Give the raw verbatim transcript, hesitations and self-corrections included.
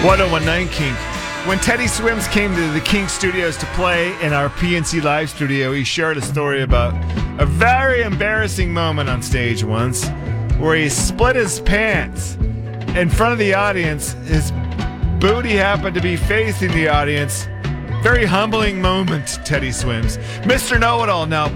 one oh one nine Kink. When Teddy Swims came to the Kink Studios to play in our P N C Live studio, he shared a story about a very embarrassing moment on stage once where he split his pants in front of the audience. His booty happened to be facing the audience. Very humbling moment, Teddy Swims. Mister Know-It-All now.